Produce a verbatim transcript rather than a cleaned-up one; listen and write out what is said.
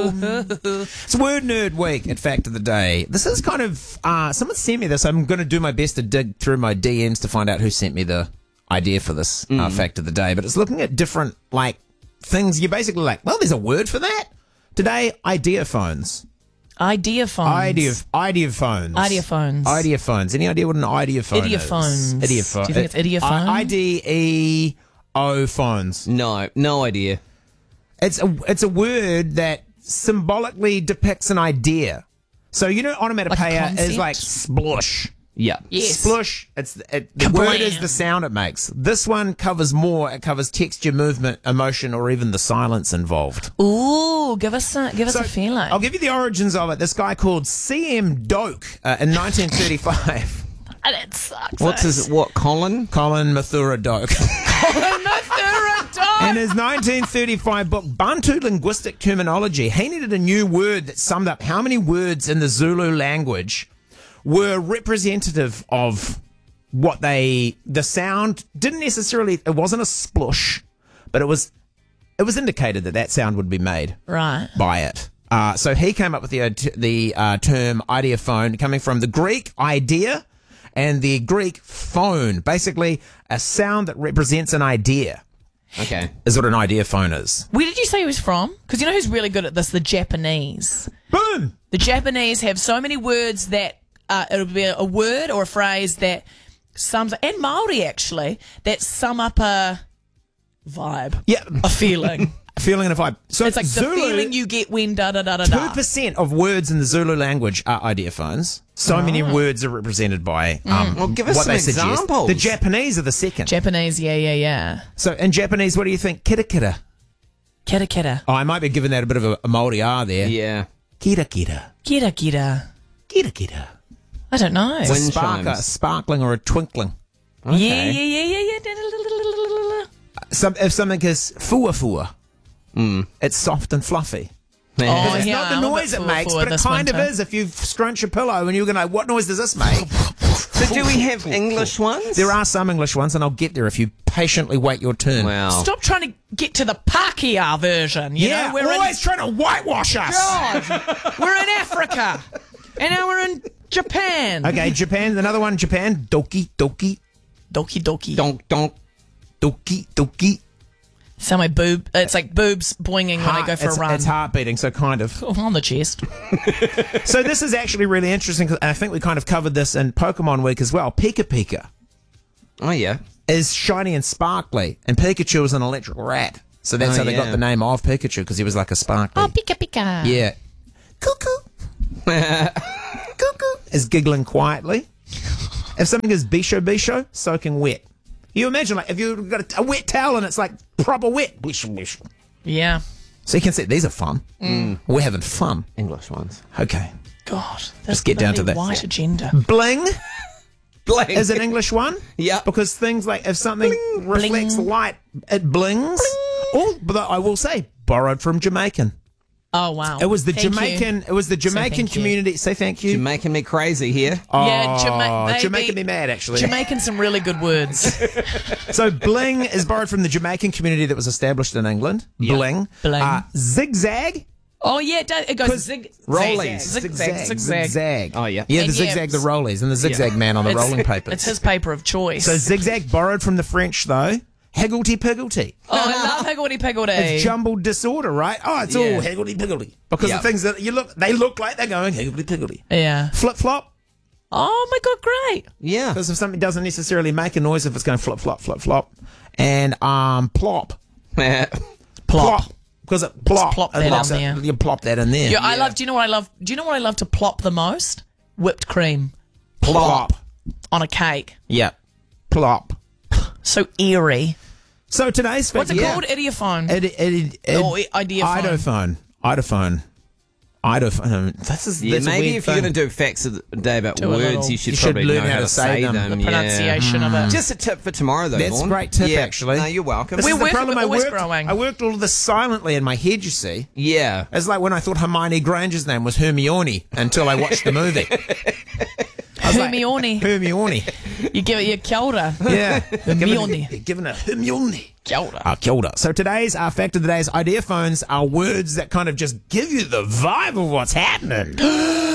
It's Word Nerd Week at Fact of the Day. This is kind of, uh, someone sent me this. I'm going to do my best to dig through my D Ms to find out who sent me the idea for this uh, Mm. Fact of the Day. But it's looking at different, like, things. You're basically like, well, there's a word for that. Today, idea phones. Idea phones. Idea, idea phones. Idea phones. Idea phones. Any idea what an idea phone Idiot is? phones. Idiot phone. Do you think it's idiot phone? I D E O phones. No, no idea. It's a it's a word that symbolically depicts an idea. So you know, onomatopoeia Like a is like concept? splush. Yeah. Yes. Splush. It's it, the Kablam. word is the sound it makes. This one covers more. It covers texture, movement, emotion, or even the silence involved. Ooh, give us a, give us So, a feeling. I'll give you the origins of it. This guy called C M Doak uh, in nineteen thirty-five. Oh, that sucks. What's his, what, Colin? Colin Mathura Doak. In his nineteen thirty-five book, Bantu Linguistic Terminology, he needed a new word that summed up how many words in the Zulu language were representative of what they, the sound didn't necessarily, it wasn't a splush, but it was, it was indicated that that sound would be made Right. by it. Uh, so he came up with the, uh, t- the uh, term ideophone, coming from the Greek idea and the Greek phone, basically a sound that represents an idea. Okay. Is what an ideophone is. Where did you say he was from? Because you know who's really good at this? The Japanese. Boom! The Japanese have so many words that uh, it'll be a, a word or a phrase that sums, and Maori actually, that sum up a vibe, Yeah. a feeling. Feeling of vibe. So It's like Zulu, the feeling you get when da da da da two da. percent of words in the Zulu language are ideophones. So many words are represented by um, Well, give us what some they suggest. examples. The Japanese are the second. Japanese, yeah, yeah, yeah. So in Japanese, what do you think? Kira kira. Kira kira. Oh, I might be giving that a bit of a, a Maori R there. Yeah. Kira kira. Kira kira. Kira kira. I don't know. It's a Wind spark, a chimes. sparkling or a twinkling. Yeah, yeah, yeah, yeah, yeah. Some, if something is fua fua, it's soft and fluffy. Oh, It's yeah, not the I'm a noise bit it for- makes, for but it this kind winter. of is. If you scrunch a pillow and you're going to, what noise does this make? So do we have English ones? There are some English ones, and I'll get there if you patiently wait your turn. Wow. Stop trying to get to the Pākehā version. You Yeah, know, we're always in, trying to whitewash us. God, we're in Africa, and now we're in Japan. Okay, Japan. Another one, Japan. Doki, doki, Doki doki. Donk, donk. doki, doki. So my boob, it's like boobs boinging when I go for it's, a run. it's heart beating, so kind of. Oh, on the chest. So this is actually really interesting, 'cause I think we kind of covered this in Pokemon Week as well. Pika Pika Oh, yeah. is shiny and sparkly, and Pikachu is an electric rat. So that's Oh, how they got yeah. the name of Pikachu, because he was like a sparkly. Oh, pika pika. Yeah. Cuckoo. Cuckoo is giggling quietly. If something is bisho bisho, soaking wet. You imagine, like, if you've got a, a wet towel and it's like proper wet. Bisho bisho. Yeah. So you can see these are fun. Mm. We're having fun. English ones. Okay. God. Let's get down to the that. white agenda. Bling Blank. is an English one. Yeah. Because things like, if something reflects Bling. light, it blings. Or, but I will say, borrowed from Jamaican. Oh, wow. It was the Thank Jamaican. you. It was the Jamaican thank you. community. Say thank you. You're making me crazy here. Yeah, Oh, Jama- maybe- you're making me mad, actually. Jamaican some really good words. So bling is borrowed from the Jamaican community that was established in England. Bling. Bling. Uh, zigzag. Oh, yeah, it, does, it goes zig, Rollies. zig, zig, zig, zigzag. Zigzag. Oh, yeah. Yeah, the And yeah, zigzag, the it's- rollies, and the zigzag man on the It's- rolling papers. It's his paper of choice. So zigzag borrowed from the French, though. Higgledy piggledy. oh, I love higgledy piggledy. It's jumbled disorder, right? Oh, it's all Yeah. higgledy piggledy. Because Yeah. the things that you look, they look like they're going higgledy piggledy. Yeah. Flip flop. Oh, my God, great. Yeah. Because if something doesn't necessarily make a noise, if it's going flip flop, flip flop. And um, plop. Plop. Because it plop. plop it that locks on it- there. You plop that in there. Yeah, I love, do you know what I love? Do you know what I love to plop the most? Whipped cream Plop. on a cake. Yeah. Plop. So eerie. So today's What's it yeah. called? Idiophone. It, it, it, it, Oh, i- ideophone. Idophone. Idophone. Idophone. This is Yeah, that's a maybe weird if you're thing. going to do facts of the day about Do a words, little- you should You should probably learn know how to say them. the yeah. pronunciation of it. Just a tip for tomorrow, though. That's a Vaughan. great tip, Yeah. actually. No, you're welcome. This We're is the working- problem. we're I always worked, growing. I worked all of this silently in my head, you see. yeah. It's like when I thought Hermione Granger's name was Hermione until I watched the movie. I was Hermione. Hermione. You give it your kia ora. Yeah. Hermione. Giving, giving a Hermione. Kia ora. Ah, kia ora. So today's our fact of the day's idea phones are words that kind of just give you the vibe of what's happening.